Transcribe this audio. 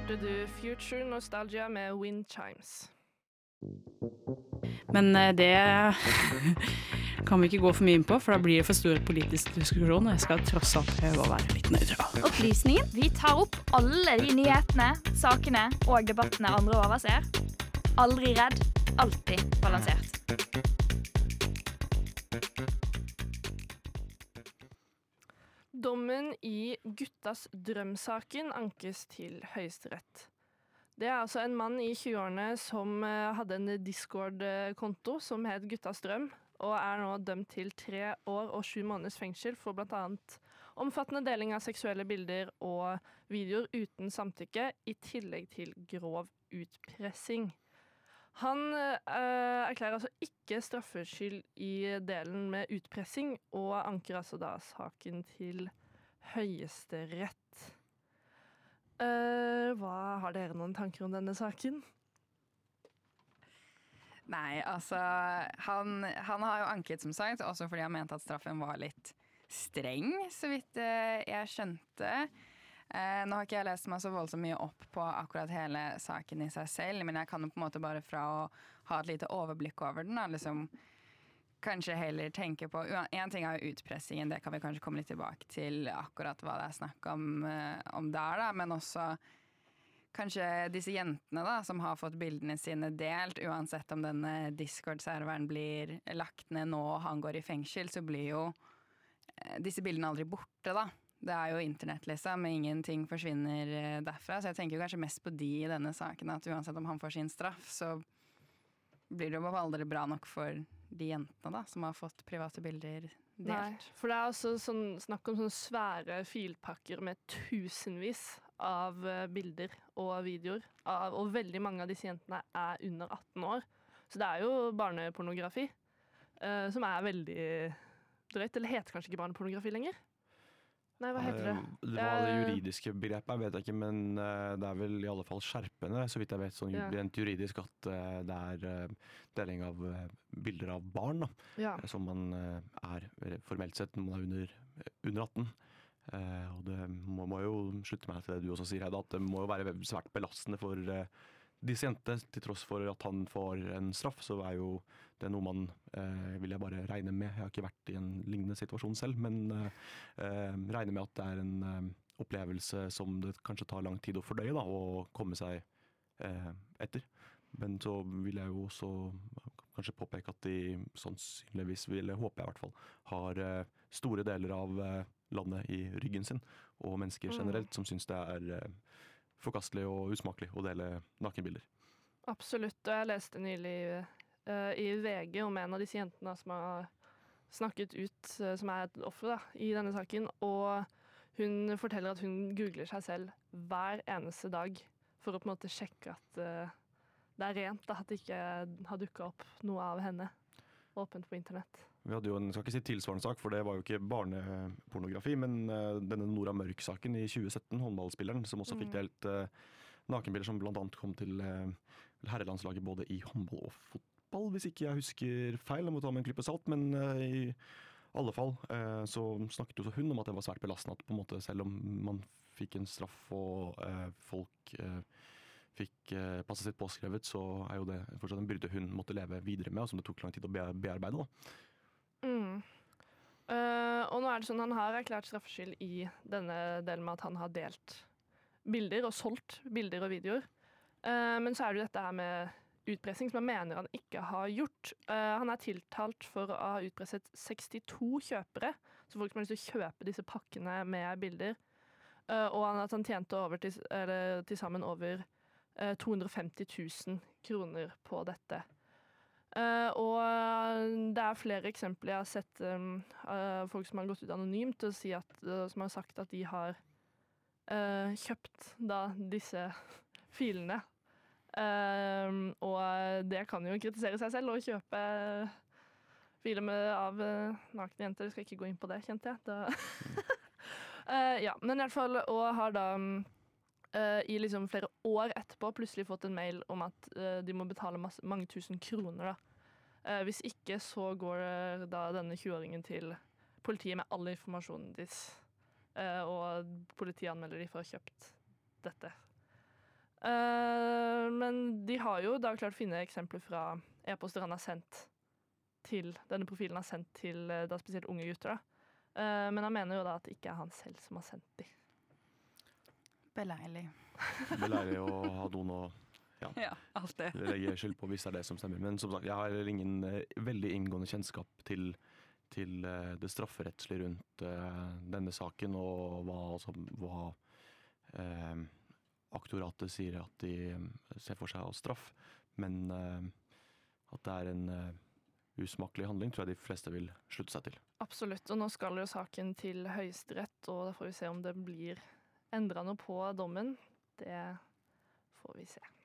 hørte du Future Nostalgia med Wind Chimes. Men det kan vi ikke gå for mye inn på, for da blir det for stor politisk diskusjon, og jeg skal tross alt prøve å være litt nøytral. Opplysningen. Vi tar opp alle de nyhetene, sakene og debattene andre overser. Aldri redd, alltid balansert. Dommen i Guttas drømsaken ankes til Høyesterett. Det er altså en mann i 20-årene som hadde en Discord-konto som het Guttas drøm, og er nå dømt til 3 år og 7 måneders fengsel for blant annet omfattende deling av seksuelle bilder og videoer uten samtykke, i tillegg til grov utpressing. Han erklærer altså ikke straffskyld i delen med utpressing, og anker altså da saken til Høyesterett. Har dere noen tanker om denne saken? Nei, altså han har jo anket, som sagt, også fordi han mente at straffen var litt streng, så vidt jeg skjønte. Nå har ikke jeg lest meg så voldsomt mye opp på akkurat hele saken i seg selv, men jeg kan jo på en måte bare fra å ha et lite overblikk over den, liksom kanskje heller tenke på, en ting er jo utpressingen, det kan vi kanskje komme litt tilbake til akkurat hva det er snakk om der da, men også kanskje disse jentene da, som har fått bildene sine delt, uansett om denne Discord-serveren blir lagt ned nå og han går i fengsel, så blir jo disse bildene aldri borte da. Det er jo internett liksom, men ingenting forsvinner derfra, så jeg tenker kanskje mest på de i denne saken, at uansett om han får sin straff, så blir det jo aldri bra nok for de jentene da, som har fått private bilder delt. Nei, for det er også snakk om sånne svære filpakker med tusenvis av bilder og videoer, og veldig mange av disse jentene er under 18 år. Så det er jo barnepornografi, som er veldig drøyt. Eller heter kanskje ikke barnepornografi lenger? Nei, hva heter det? Hva det juridiske begrepet er, vet jeg ikke, men det er vel i alle fall skjerpende, så vidt jeg vet, sånn rent juridisk at det er deling av bilder av barn, da, som man er formelt sett når man er under 18. Og det må jo slutte meg til det du også sier, Hedda, at det må jo være svært belastende for disse jentene, til tross for at han får en straff, så er jo det noe man vil jeg bare regne med. Jeg har ikke vært i en lignende situasjon selv, men regner med at det er en opplevelse som det kanskje tar lang tid å fordøye da, og komme seg etter. Men så vil jeg jo også kanskje påpeke at de sannsynligvis, håper jeg i hvert fall, har store deler av landet i ryggen sin, og mennesker generelt som synes det er forkastelig og usmakelig å dele nakenbilder. Absolutt, og jeg leste nylig i VG om en av disse jentene som har snakket ut, som er et offer da, i denne saken, og hun forteller at hun googler seg selv hver eneste dag for å på en måte sjekke at det er rent, da, at det ikke har dukket opp noe av henne åpent på internett. Vi hadde jo en, skal ikke si tilsvarende sak, for det var jo ikke barnepornografi, men denne Nora Mørk-saken i 2017, håndballspilleren, som også fikk delt nakenbilder som blant annet kom til herrelandslaget både i håndball og fotball, hvis ikke jeg husker feil. Jeg må ta med en klype salt, men i alle fall så snakket jo hun om at det var svært belastende at på en måte, selv om man fikk en straff og folk fikk passet sitt påskrevet, så er jo det fortsatt en byrde hun måtte leve videre med, og som det tok lang tid å bearbeide da. Og nå er det sånn han har erklært straffskyld i denne delen med at han har delt bilder og solgt bilder og videoer. Men så er det jo dette her med utpressing som han mener han ikke har gjort. Han er tiltalt for å ha utpresset 62 kjøpere, så folk som har lyst til å kjøpe disse pakkene med bilder. Og at han tjente til sammen over 250 000 kroner på dette. Og det er flere eksempler jeg har sett folk som har gått ut anonymt og som har sagt at de har kjøpt da disse filene. Og det kan jo kritisere seg selv å kjøpe filer av nakne jenter. Jeg skal ikke gå inn på det, kjente jeg. Ja, men i hvert fall, og har da i liksom flere år etterpå plutselig fått en mail om at de må betale mange tusen kroner da. Hvis ikke så går da denne 20-åringen til politiet med all informasjonen deres, og politiet anmelder de for å ha kjøpt dette. Men de har jo da klart å finne eksempler fra e-poster han har sendt til, denne profilen har sendt til da spesielt unge gutter. Men han mener jo da at det ikke er han selv som har sendt de. Beleilig. Beleilig å ha noen å alltid. legge skyld på hvis det er det som stemmer. Men som sagt, jeg har ingen veldig inngående kjennskap til det strafferettslige rundt denne saken, og hva aktoratet sier at de ser for seg av straff. Men at det er en usmakelig handling, tror jeg de fleste vil slutte seg til. Absolutt, og nå skal jo saken til Høyesterett, og da får vi se om det blir endret noe på dommen. Det får vi se.